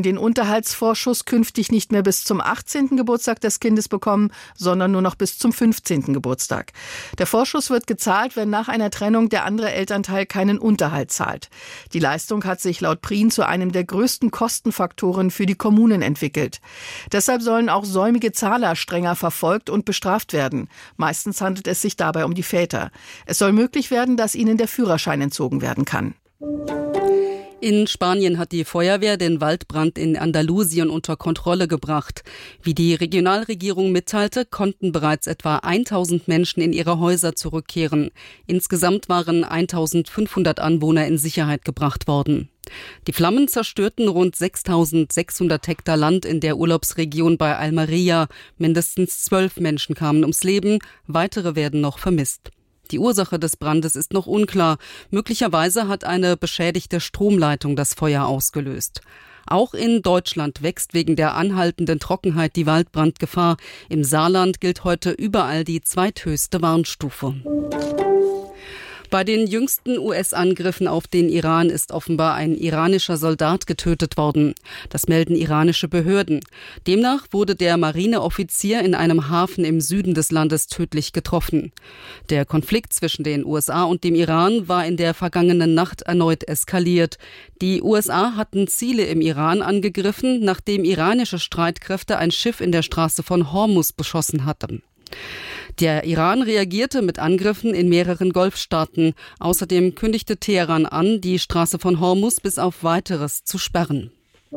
können den Unterhaltsvorschuss künftig nicht mehr bis zum 18. Geburtstag des Kindes bekommen, sondern nur noch bis zum 15. Geburtstag. Der Vorschuss wird gezahlt, wenn nach einer Trennung der andere Elternteil keinen Unterhalt zahlt. Die Leistung hat sich laut Prien zu einem der größten Kostenfaktoren für die Kommunen entwickelt. Deshalb sollen auch säumige Zahler strenger verfolgt und bestraft werden. Meistens handelt es sich dabei um die Väter. Es soll möglich werden, dass ihnen der Führerschein entzogen werden kann. In Spanien hat die Feuerwehr den Waldbrand in Andalusien unter Kontrolle gebracht. Wie die Regionalregierung mitteilte, konnten bereits etwa 1000 Menschen in ihre Häuser zurückkehren. Insgesamt waren 1500 Anwohner in Sicherheit gebracht worden. Die Flammen zerstörten rund 6600 Hektar Land in der Urlaubsregion bei Almería. Mindestens 12 Menschen kamen ums Leben, weitere werden noch vermisst. Die Ursache des Brandes ist noch unklar. Möglicherweise hat eine beschädigte Stromleitung das Feuer ausgelöst. Auch in Deutschland wächst wegen der anhaltenden Trockenheit die Waldbrandgefahr. Im Saarland gilt heute überall die zweithöchste Warnstufe. Bei den jüngsten US-Angriffen auf den Iran ist offenbar ein iranischer Soldat getötet worden. Das melden iranische Behörden. Demnach wurde der Marineoffizier in einem Hafen im Süden des Landes tödlich getroffen. Der Konflikt zwischen den USA und dem Iran war in der vergangenen Nacht erneut eskaliert. Die USA hatten Ziele im Iran angegriffen, nachdem iranische Streitkräfte ein Schiff in der Straße von Hormuz beschossen hatten. Der Iran reagierte mit Angriffen in mehreren Golfstaaten. Außerdem kündigte Teheran an, die Straße von Hormuz bis auf Weiteres zu sperren.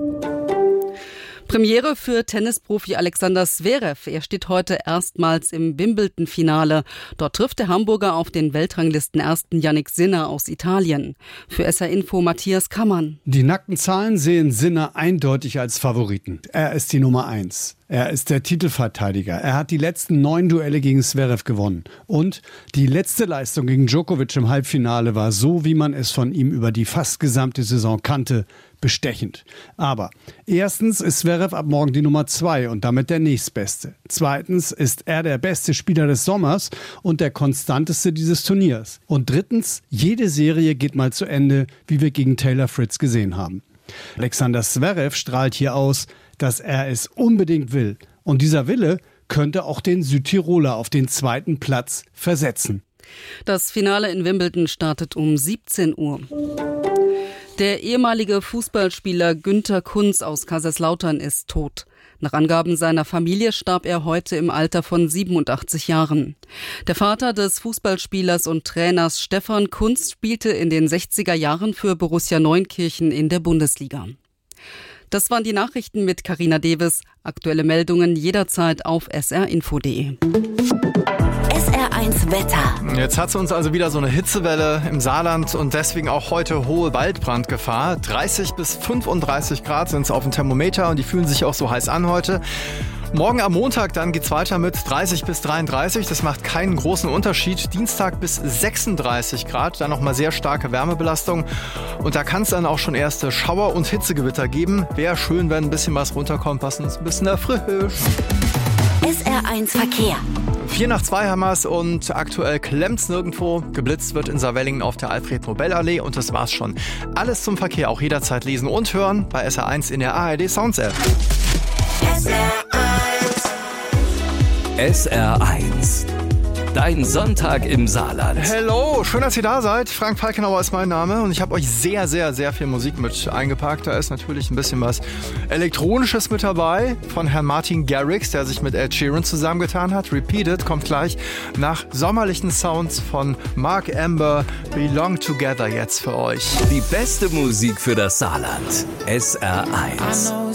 Premiere für Tennisprofi Alexander Zverev. Er steht heute erstmals im Wimbledon-Finale. Dort trifft der Hamburger auf den Weltranglisten-Ersten Jannik Sinner aus Italien. Für SR Info Matthias Kammann. Die nackten Zahlen sehen Sinner eindeutig als Favoriten. Er ist die Nummer 1. Er ist der Titelverteidiger. Er hat die letzten 9 Duelle gegen Zverev gewonnen. Und die letzte Leistung gegen Djokovic im Halbfinale war so, wie man es von ihm über die fast gesamte Saison kannte, bestechend. Aber erstens ist Zverev ab morgen die Nummer 2 und damit der nächstbeste. Zweitens ist er der beste Spieler des Sommers und der konstanteste dieses Turniers. Und drittens, jede Serie geht mal zu Ende, wie wir gegen Taylor Fritz gesehen haben. Alexander Zverev strahlt hier aus, dass er es unbedingt will. Und dieser Wille könnte auch den Südtiroler auf den 2. Platz versetzen. Das Finale in Wimbledon startet um 17 Uhr. Der ehemalige Fußballspieler Günter Kunz aus Kaiserslautern ist tot. Nach Angaben seiner Familie starb er heute im Alter von 87 Jahren. Der Vater des Fußballspielers und Trainers Stefan Kunz spielte in den 60er Jahren für Borussia Neunkirchen in der Bundesliga. Das waren die Nachrichten mit Carina Deves. Aktuelle Meldungen jederzeit auf srinfo.de. SR1 Wetter. Jetzt hat es uns also wieder so eine Hitzewelle im Saarland und deswegen auch heute hohe Waldbrandgefahr. 30 bis 35 Grad sind es auf dem Thermometer und die fühlen sich auch so heiß an heute. Morgen am Montag dann geht's weiter mit 30 bis 33. Das macht keinen großen Unterschied. Dienstag bis 36 Grad, dann nochmal sehr starke Wärmebelastung. Und da kann es dann auch schon erste Schauer- und Hitzegewitter geben. Wäre schön, wenn ein bisschen was runterkommt, was uns ein bisschen erfrischt. SR1 Verkehr. 4 nach 2 haben wir's und aktuell klemmt's nirgendwo. Geblitzt wird in Saarwellingen auf der Alfred-Nobel-Allee und das war's schon. Alles zum Verkehr auch jederzeit lesen und hören bei SR1 in der ARD Sounds App. SR1. Dein Sonntag im Saarland. Hello, schön, dass ihr da seid. Frank Falkenauer ist mein Name und ich habe euch sehr, sehr, sehr viel Musik mit eingepackt. Da ist natürlich ein bisschen was Elektronisches mit dabei von Herrn Martin Garrix, der sich mit Ed Sheeran zusammengetan hat. Repeated kommt gleich nach sommerlichen Sounds von Mark Amber. Belong Together jetzt für euch. Die beste Musik für das Saarland. SR1.